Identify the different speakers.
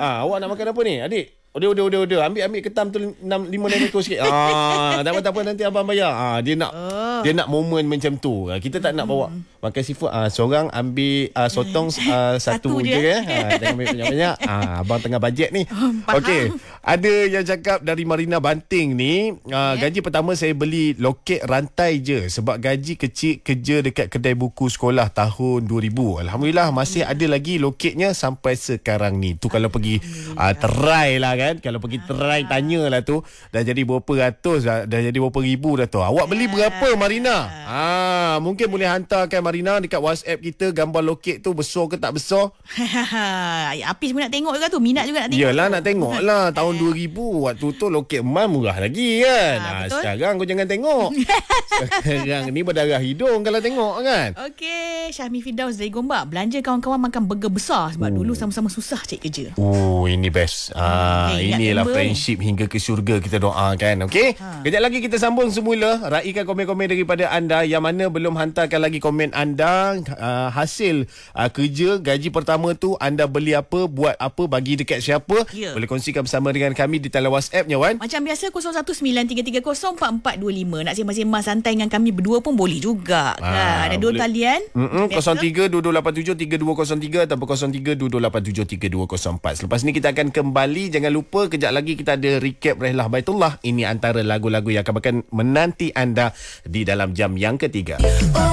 Speaker 1: Awak nak makan apa ni, adik? Udah. Ambil ketam tu 5 ekor sikit. Tak apa nanti abang bayar. Dia nak momen macam tu. Kita tak nak bawa makan seafood. Seorang ambil sotong satu je jangan ambil banyak-banyak. Abang tengah bajet ni. Okey. Ada yang cakap dari Marina Banting ni, gaji pertama saya beli loket rantai je sebab gaji kecil kerja dekat kedai buku sekolah tahun 2000. Alhamdulillah masih ada lagi loketnya sampai sekarang ni. Tu kalau pergi try lah kan. Kalau pergi try tanyalah tu dah jadi berapa ratus dah jadi berapa ribu dah tu. Awak beli berapa Marina? Mungkin boleh hantarkan Marina dekat WhatsApp kita gambar loket tu besar ke tak besar.
Speaker 2: Apis pun nak tengok juga tu. Minat juga nak tengok.
Speaker 1: Yelah nak tengok lah. Tahun 2000 waktu tu loket emas murah lagi kan. Sekarang kau jangan tengok. Sekarang ni berdarah hidung kalau tengok kan.
Speaker 2: Okey, Syahmi Firdaus dari Gombak. Belanja kawan-kawan makan burger besar sebab dulu sama-sama susah cari kerja.
Speaker 1: Ini best. Inilah friendship hingga ke syurga kita doakan. Okey. Kejap lagi kita sambung semula. Raikan komen-komen daripada anda yang mana belum hantarkan lagi komen anda. Hasil kerja gaji pertama tu anda beli apa, buat apa, bagi dekat siapa. Boleh kongsikan bersama dengan kami di talian WhatsApp-nya Wan.
Speaker 2: Macam biasa 0193304425. Nak sembang-sembang santai dengan kami berdua pun boleh juga kan. Ada dua talian
Speaker 1: 03-2287-3203 atau 03-2287-3204. Selepas ni kita akan kembali. Jangan lupa kejap lagi kita ada recap Rehlah Baitullah. Ini antara lagu-lagu yang akan menanti anda di dalam jam yang ketiga.